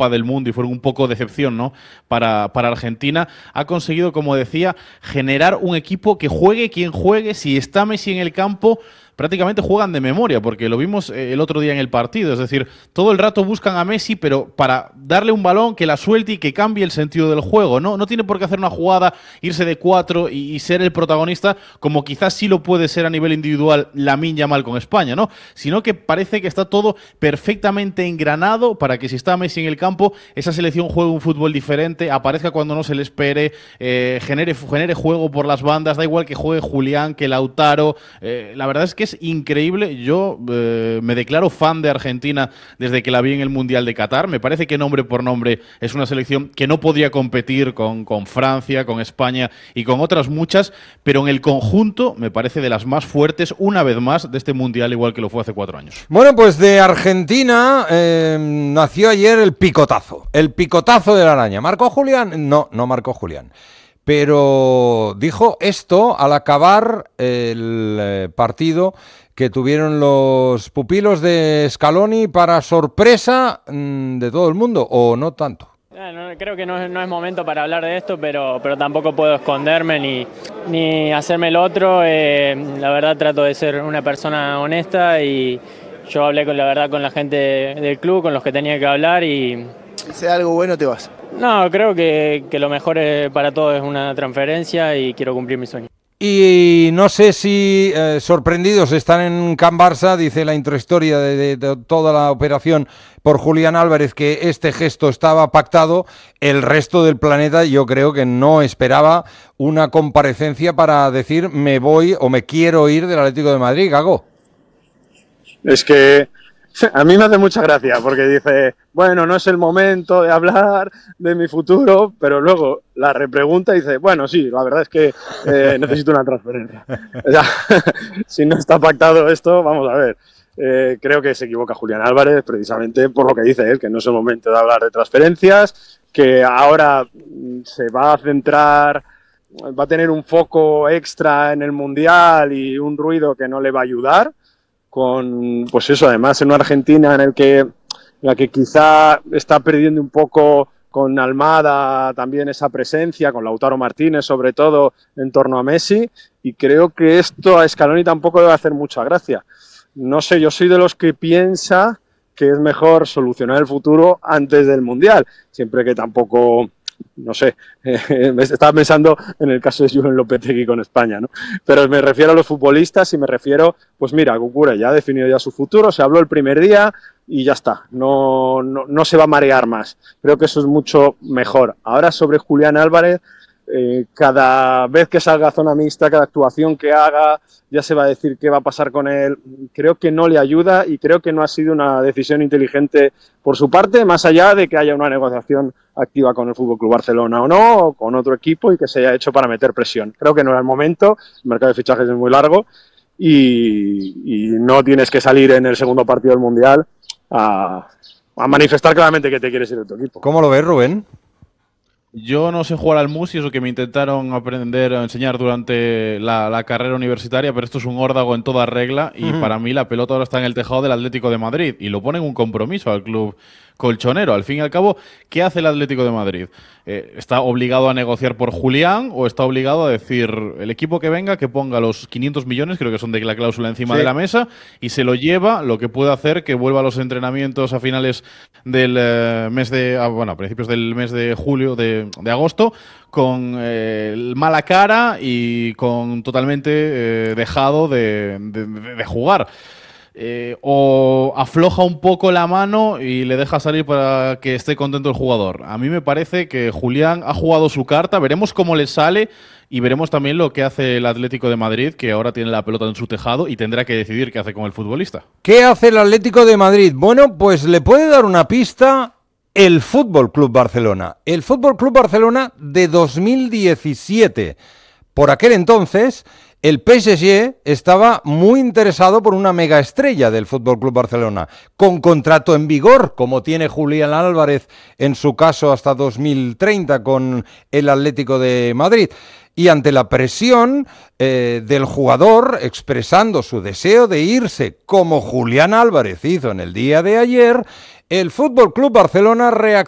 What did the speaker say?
Copa del Mundo y fueron un poco decepción, ¿no? Para Argentina, ha conseguido, como decía, generar un equipo que juegue quien juegue, si está Messi en el campo, prácticamente juegan de memoria, porque lo vimos el otro día en el partido. Es decir, todo el rato buscan a Messi, pero para darle un balón que la suelte y que cambie el sentido del juego. No tiene por qué hacer una jugada, irse de 4 y ser el protagonista, como quizás sí lo puede ser a nivel individual Lamine Yamal con España, ¿no? Sino que parece que está todo perfectamente engranado para que si está Messi en el campo, esa selección juegue un fútbol diferente, aparezca cuando no se le espere, genere juego por las bandas, da igual que juegue Julián, que Lautaro. La verdad es que es increíble. Yo me declaro fan de Argentina desde que la vi en el Mundial de Qatar. Me parece que nombre por nombre es una selección que no podría competir con Francia, con España y con otras muchas, pero en el conjunto me parece de las más fuertes, una vez más, de este Mundial, igual que lo fue hace 4 años. Bueno, pues de Argentina nació ayer el picotazo de la araña. ¿Marcó Julián? No marcó Julián. Pero dijo esto al acabar el partido que tuvieron los pupilos de Scaloni para sorpresa de todo el mundo, ¿o no tanto? Creo que no es momento para hablar de esto, pero tampoco puedo esconderme ni hacerme el otro. La verdad trato de ser una persona honesta y yo hablé con la gente del club, con los que tenía que hablar y... Si sea algo bueno te vas. No, creo que lo mejor para todos es una transferencia y quiero cumplir mi sueño. Y no sé si sorprendidos están en Can Barça, dice la intrahistoria de toda la operación por Julián Álvarez, que este gesto estaba pactado. El resto del planeta yo creo que no esperaba una comparecencia para decir me voy o me quiero ir del Atlético de Madrid, Gago. Es que a mí me hace mucha gracia porque dice, bueno, no es el momento de hablar de mi futuro, pero luego la repregunta y dice, bueno, sí, la verdad es que necesito una transferencia. O sea, si no está pactado esto, vamos a ver. Creo que se equivoca Julián Álvarez precisamente por lo que dice él, que no es el momento de hablar de transferencias, que ahora se va a centrar, va a tener un foco extra en el Mundial y un ruido que no le va a ayudar. Con, pues eso, además en una Argentina en la que quizá está perdiendo un poco con Almada también esa presencia, con Lautaro Martínez sobre todo en torno a Messi, y creo que esto a Scaloni tampoco le va a hacer mucha gracia. No sé, yo soy de los que piensa que es mejor solucionar el futuro antes del Mundial, siempre que tampoco... No sé, estaba pensando en el caso de Julen Lopetegui con España, ¿no? Pero me refiero a los futbolistas y me refiero, pues mira, Cucurella ya ha definido ya su futuro, se habló el primer día y ya está, no se va a marear más. Creo que eso es mucho mejor. Ahora sobre Julián Álvarez, cada vez que salga a zona mixta, cada actuación que haga, ya se va a decir qué va a pasar con él. Creo que no le ayuda y creo que no ha sido una decisión inteligente por su parte, más allá de que haya una negociación activa con el FC Barcelona o no, o con otro equipo y que se haya hecho para meter presión. Creo que no era el momento, el mercado de fichajes es muy largo y no tienes que salir en el segundo partido del Mundial a manifestar claramente que te quieres ir de tu equipo. ¿Cómo lo ves, Rubén? Yo no sé jugar al mus y eso que me intentaron enseñar durante la carrera universitaria, pero esto es un órdago en toda regla y para mí la pelota ahora está en el tejado del Atlético de Madrid y lo ponen un compromiso al club colchonero. Al fin y al cabo, ¿qué hace el Atlético de Madrid? ¿Está obligado a negociar por Julián o está obligado a decir el equipo que venga que ponga los 500 millones, creo que son de la cláusula encima de la mesa, y se lo lleva, lo que puede hacer que vuelva a los entrenamientos a finales del a principios del mes de julio, de agosto, con mala cara y con totalmente dejado de jugar? O afloja un poco la mano y le deja salir para que esté contento el jugador. A mí me parece que Julián ha jugado su carta, veremos cómo le sale y veremos también lo que hace el Atlético de Madrid, que ahora tiene la pelota en su tejado y tendrá que decidir qué hace con el futbolista. ¿Qué hace el Atlético de Madrid? Bueno, pues le puede dar una pista el Fútbol Club Barcelona. El Fútbol Club Barcelona de 2017. Por aquel entonces, el PSG estaba muy interesado por una mega estrella del FC Barcelona, con contrato en vigor, como tiene Julián Álvarez en su caso hasta 2030 con el Atlético de Madrid. Y ante la presión del jugador expresando su deseo de irse, como Julián Álvarez hizo en el día de ayer, el FC Barcelona reaccionó